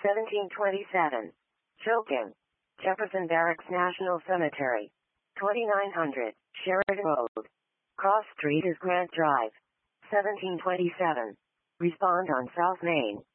1727. Chilking. Jefferson Barracks National Cemetery. 2900. Sheridan Road. Cross Street is Grant Drive. 1727. Respond on South Main.